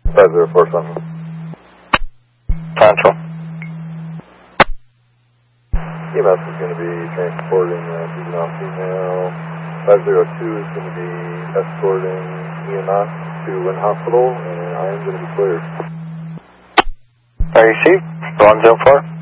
504 Central. Central. EMS is going to be transporting juvenile female. 502 is going to be escorting EMS to Lynn Hospital, and I am going to be cleared. Are you received? 104?